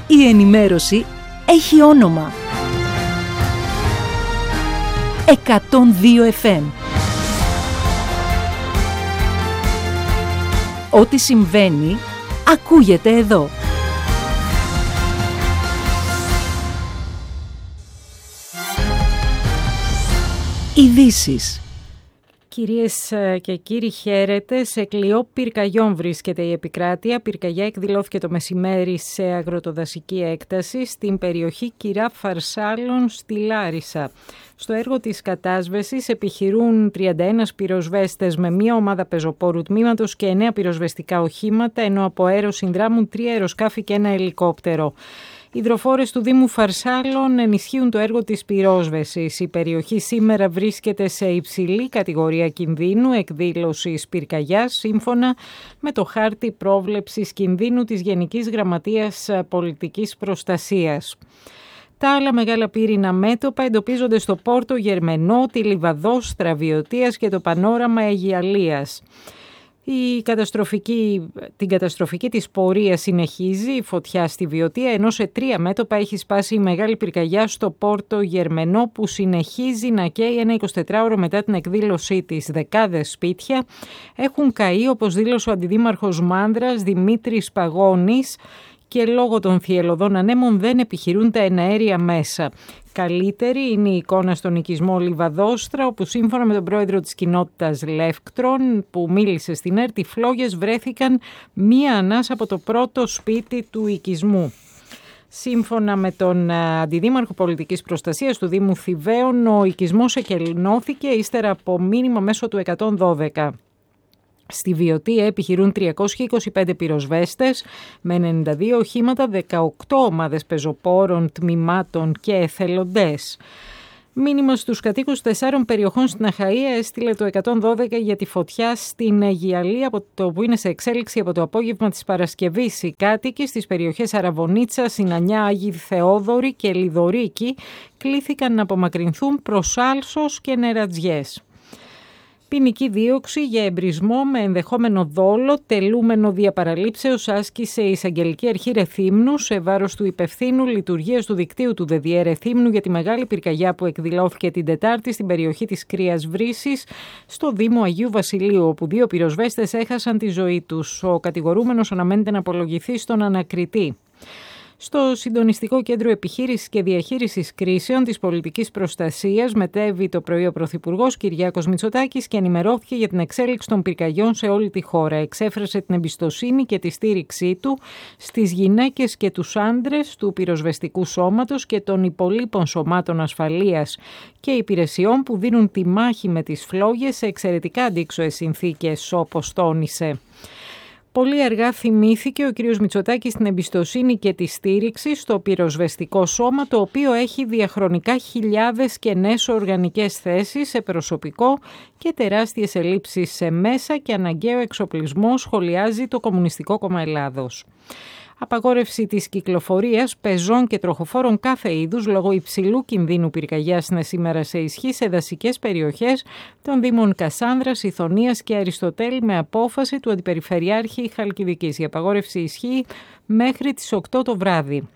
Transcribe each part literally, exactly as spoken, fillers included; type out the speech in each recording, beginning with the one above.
Η ενημέρωση έχει όνομα. εκατόν δύο εφ εμ. Ό,τι συμβαίνει, ακούγεται εδώ. Ειδήσεις. Κυρίες και κύριοι, χαίρετε. Σε κλειό πυρκαγιών βρίσκεται η επικράτεια. Πυρκαγιά εκδηλώθηκε το μεσημέρι σε αγροτοδασική έκταση στην περιοχή Κυρά Φαρσάλων στη Λάρισα. Στο έργο της κατάσβεσης επιχειρούν τριάντα ένα πυροσβέστες με μία ομάδα πεζοπόρου τμήματος και εννέα πυροσβεστικά οχήματα, ενώ από αέρος συνδράμουν τρία αεροσκάφη και ένα ελικόπτερο. Οι υδροφόρες του Δήμου Φαρσάλων ενισχύουν το έργο της πυρόσβεσης. Η περιοχή σήμερα βρίσκεται σε υψηλή κατηγορία κινδύνου εκδήλωσης πυρκαγιάς, σύμφωνα με το χάρτη πρόβλεψης κινδύνου της Γενικής Γραμματείας Πολιτικής Προστασίας. Τα άλλα μεγάλα πύρινα μέτωπα εντοπίζονται στο Πόρτο Γερμενό, τη Λιβαδό Στραβιωτίας και το Πανόραμα Αιγιαλίας. Η καταστροφική, την καταστροφική της πορεία συνεχίζει η φωτιά στη Βιωτία, ενώ σε τρία μέτωπα έχει σπάσει η μεγάλη πυρκαγιά στο Πόρτο Γερμενό που συνεχίζει να καίει ένα εικοσιτετράωρο μετά την εκδήλωσή της. Δεκάδες σπίτια έχουν καεί, όπως δήλωσε ο αντιδήμαρχος Μάνδρας Δημήτρης Παγώνης, και λόγω των θυελλωδών ανέμων δεν επιχειρούν τα εναέρια μέσα. Καλύτερη είναι η εικόνα στον οικισμό Λιβαδόστρα, όπου σύμφωνα με τον πρόεδρο της κοινότητας Λεύκτρον, που μίλησε στην ΕΡΤ, οι φλόγες βρέθηκαν μία ανάσα από το πρώτο σπίτι του οικισμού. Σύμφωνα με τον αντιδήμαρχο πολιτικής προστασίας του Δήμου Θηβαίων, ο οικισμός εκενώθηκε ύστερα από μήνυμα μέσω του εκατόν δώδεκα. Στη Βιωτία επιχειρούν τριακόσιοι είκοσι πέντε πυροσβέστες με ενενήντα δύο οχήματα, δεκαοκτώ ομάδες πεζοπόρων, τμήματων και εθελοντές. Μήνυμα στους κατοίκους τεσσάρων περιοχών στην Αχαΐα έστειλε το εκατόν δώδεκα για τη φωτιά στην Αιγιαλία, από το που είναι σε εξέλιξη από το απόγευμα της Παρασκευής. Οι κάτοικοι στις περιοχές Αραβωνίτσα, Συνανιά, Άγιοι Θεόδωροι και Λιδωρίκη κλήθηκαν να απομακρυνθούν προς Άλσος και Νερατζιές. Ποινική δίωξη για εμπρισμό με ενδεχόμενο δόλο, τελούμενο διαπαραλήψεως, άσκησε η Εισαγγελική Αρχή Ρεθύμνου σε βάρος του υπευθύνου λειτουργίας του δικτύου του ΔΔΕ Ρεθύμνου για τη μεγάλη πυρκαγιά που εκδηλώθηκε την Τετάρτη στην περιοχή της Κρίας Βρύσης, στο Δήμο Αγίου Βασιλείου, όπου δύο πυροσβέστες έχασαν τη ζωή τους. Ο κατηγορούμενος αναμένεται να απολογηθεί στον ανακριτή. Στο Συντονιστικό Κέντρο Επιχείρησης και Διαχείρισης Κρίσεων της Πολιτικής Προστασίας μετέβη το πρωί ο Πρωθυπουργός Κυριάκος Μητσοτάκης και ενημερώθηκε για την εξέλιξη των πυρκαγιών σε όλη τη χώρα. Εξέφρασε την εμπιστοσύνη και τη στήριξή του στις γυναίκες και τους άντρες του πυροσβεστικού σώματος και των υπολείπων σωμάτων ασφαλείας και υπηρεσιών που δίνουν τη μάχη με τις φλόγες σε εξαιρετικά αντίξωες συνθήκες, όπως τόνισε. Πολύ αργά θυμήθηκε ο κ. Μητσοτάκης την εμπιστοσύνη και τη στήριξη στο πυροσβεστικό σώμα, το οποίο έχει διαχρονικά χιλιάδες κενές οργανικές θέσεις σε προσωπικό και τεράστιες ελλείψεις σε μέσα και αναγκαίο εξοπλισμό, σχολιάζει το Κομμουνιστικό Κόμμα Ελλάδος. Απαγόρευση της κυκλοφορίας πεζών και τροχοφόρων κάθε είδους λόγω υψηλού κινδύνου πυρκαγιάς είναι σήμερα σε ισχύ σε δασικές περιοχές των Δήμων Κασάνδρας, Ιθωνίας και Αριστοτέλη με απόφαση του Αντιπεριφερειάρχη Χαλκιδικής. Η απαγόρευση ισχύει μέχρι τις οκτώ το βράδυ.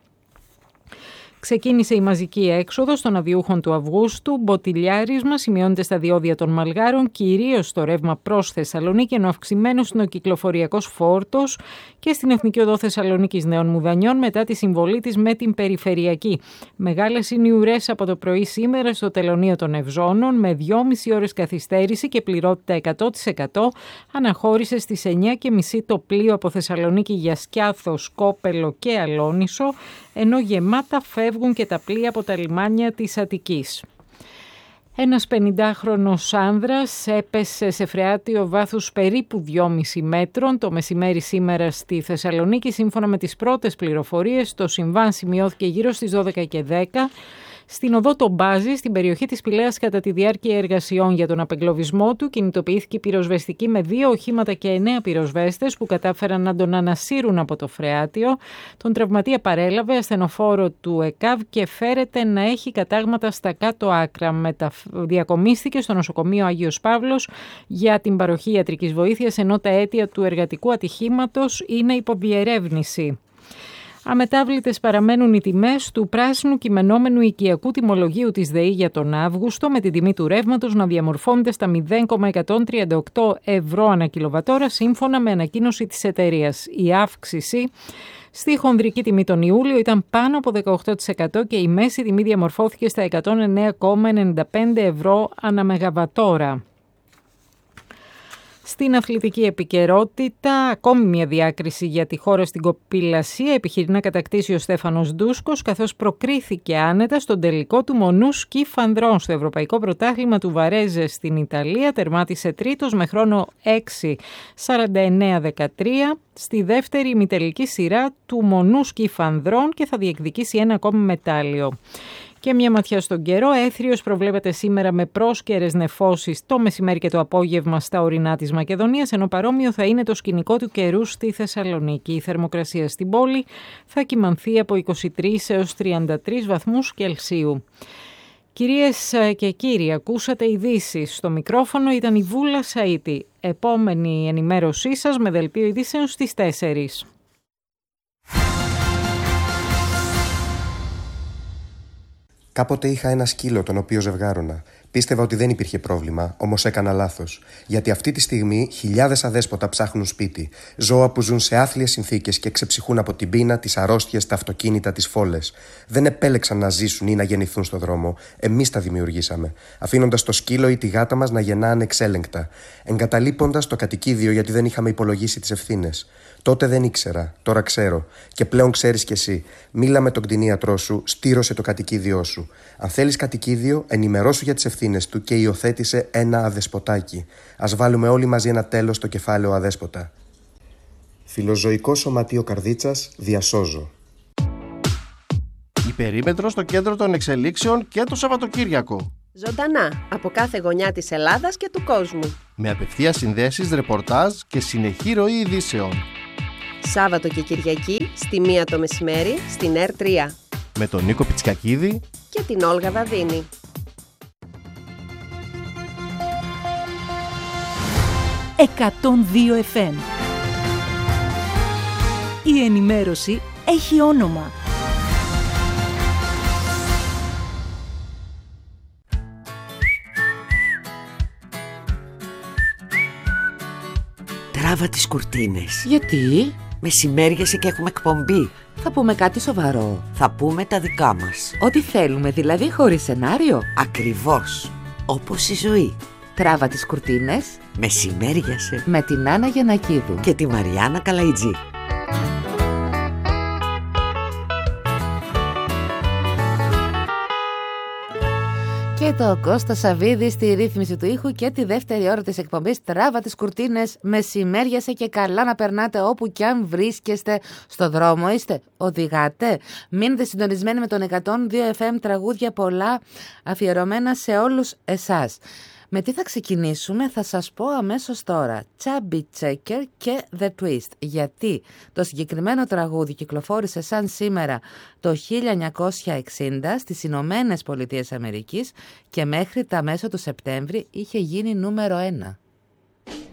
Ξεκίνησε η μαζική έξοδος των αδιούχων του Αυγούστου. Μποτιλιάρισμα σημειώνεται στα διόδια των Μαλγάρων, κυρίως στο ρεύμα προς Θεσσαλονίκη, ενώ αυξημένος είναι ο κυκλοφοριακός φόρτος και στην Εθνική Οδό Θεσσαλονίκης Νέων Μουδανιών μετά τη συμβολή της με την περιφερειακή. Μεγάλες είναι οι ουρές από το πρωί σήμερα στο τελωνείο των Ευζώνων, με δυόμιση ώρες καθυστέρηση και πληρότητα εκατό τοις εκατό. Αναχώρησε στις εννιά και μισή το πλοίο από Θεσσαλονίκη για Σκιάθο, Σκόπελο και Αλόνισο, ενώ γεμάτα φεύγουν και τα πλοία από τα λιμάνια της Αττικής. Ένας πενηντάχρονος άνδρας έπεσε σε φρεάτιο βάθους περίπου δυόμισι μέτρων το μεσημέρι σήμερα στη Θεσσαλονίκη. Σύμφωνα με τις πρώτες πληροφορίες, το συμβάν σημειώθηκε γύρω στις δώδεκα και δέκα. Στην οδό των Μπάζη, στην περιοχή της Πηλαίας, κατά τη διάρκεια εργασιών για τον απεγκλωβισμό του, κινητοποιήθηκε πυροσβεστική με δύο οχήματα και εννέα πυροσβέστες που κατάφεραν να τον ανασύρουν από το φρεάτιο. Τον τραυματία παρέλαβε ασθενοφόρο του ΕΚΑΒ και φέρεται να έχει κατάγματα στα κάτω άκρα. Μεταδιακομίστηκε στο νοσοκομείο Άγιος Παύλος για την παροχή ιατρικής βοήθειας, ενώ τα αίτια του εργατικού ατυχήματος είναι υπό διερεύνηση. Αμετάβλητες παραμένουν οι τιμές του πράσινου κειμενόμενου οικιακού τιμολογίου της ΔΕΗ για τον Αύγουστο, με την τιμή του ρεύματος να διαμορφώνεται στα μηδέν κόμμα εκατόν τριάντα οκτώ ευρώ ανά κιλοβατόρα, σύμφωνα με ανακοίνωση της εταιρείας. Η αύξηση στη χονδρική τιμή τον Ιούλιο ήταν πάνω από δεκαοκτώ τοις εκατό και η μέση τιμή διαμορφώθηκε στα εκατόν εννέα κόμμα ενενήντα πέντε ευρώ ανά μεγαβατόρα. Στην αθλητική επικαιρότητα, ακόμη μια διάκριση για τη χώρα στην κοπηλασία επιχειρεί να κατακτήσει ο Στέφανος Ντούσκος, καθώς προκρίθηκε άνετα στον τελικό του μονού σκι φανδρών στο Ευρωπαϊκό Πρωτάθλημα του Βαρέζε στην Ιταλία. Τερμάτισε τρίτος με χρόνο έξι σαράντα εννέα δεκατρία στη δεύτερη ημιτελική σειρά του μονού σκι φανδρών και θα διεκδικήσει ένα ακόμη μετάλλιο. Και μια ματιά στον καιρό. Έθριος προβλέπεται σήμερα με πρόσκαιρες νεφώσεις το μεσημέρι και το απόγευμα στα ορεινά της Μακεδονίας, ενώ παρόμοιο θα είναι το σκηνικό του καιρού στη Θεσσαλονίκη. Η θερμοκρασία στην πόλη θα κυμανθεί από είκοσι τρεις έως τριάντα τρεις βαθμούς Κελσίου. Κυρίες και κύριοι, ακούσατε ειδήσεις. Στο μικρόφωνο ήταν η Βούλα Σαΐτη. Επόμενη ενημέρωσή σας με δελτίο ειδήσεων στις τέσσερις. Κάποτε είχα ένα σκύλο τον οποίο ζευγάρωνα. Πίστευα ότι δεν υπήρχε πρόβλημα, όμως έκανα λάθος. Γιατί αυτή τη στιγμή χιλιάδες αδέσποτα ψάχνουν σπίτι. Ζώα που ζουν σε άθλιες συνθήκες και ξεψυχούν από την πείνα, τις αρρώστιες, τα αυτοκίνητα, τις φόλες. Δεν επέλεξαν να ζήσουν ή να γεννηθούν στο δρόμο. Εμείς τα δημιουργήσαμε. Αφήνοντας το σκύλο ή τη γάτα μας να γεννά ανεξέλεγκτα. Εγκαταλείποντας το κατοικίδιο γιατί δεν είχαμε υπολογίσει τις ευθύνες. Τότε δεν ήξερα, τώρα ξέρω. Και πλέον ξέρεις κι εσύ. Μίλα με τον κτηνίατρό σου, στήρωσε το κατοικίδιό σου. Αν θέλεις κατοικίδιο, ενημερώσου για τις ευθύνες του και υιοθέτησε ένα αδεσποτάκι. Ας βάλουμε όλοι μαζί ένα τέλος στο κεφάλαιο αδέσποτα. Φιλοζωικό Σωματείο Καρδίτσας, διασώζω. Η περίμετρο στο κέντρο των εξελίξεων και το Σαββατοκύριακο. Ζωντανά από κάθε γωνιά της Ελλάδας και του κόσμου. Με απευθείας συνδέσεις, ρεπορτάζ και συνεχή ροή ειδήσεων. Σάββατο και Κυριακή στη μία το μεσημέρι στην Ερ τρία. Με τον Νίκο Πιτσικακίδη και την Όλγα Δαδίνη. εκατόν δύο εφ εμ. Η ενημέρωση έχει όνομα. Τράβα τις κουρτίνες. Γιατί? Μεσημέριασε και έχουμε εκπομπή. Θα πούμε κάτι σοβαρό. Θα πούμε τα δικά μας. Ό,τι θέλουμε, δηλαδή χωρίς σενάριο. Ακριβώς. Όπως η ζωή. Τράβα τις κουρτίνες. Μεσημέριασε. Με την Άννα Γιαννακίδου και τη Μαριάννα Καλαϊτζή. Και το Κώστα Σαββίδη στη ρύθμιση του ήχου και τη δεύτερη ώρα της εκπομπής Τράβα τις κουρτίνες, μεσημέριασε και καλά να περνάτε όπου κι αν βρίσκεστε στο δρόμο. Είστε, οδηγάτε, μείνετε συντονισμένοι με τον εκατόν δύο εφ εμ, τραγούδια πολλά αφιερωμένα σε όλους εσάς. Με τι θα ξεκινήσουμε θα σας πω αμέσως τώρα. Chubby Checker και The Twist. Γιατί το συγκεκριμένο τραγούδι κυκλοφόρησε σαν σήμερα το χίλια εννιακόσια εξήντα στις Ηνωμένες Πολιτείες Αμερικής και μέχρι τα μέσα του Σεπτέμβρη είχε γίνει νούμερο ένα.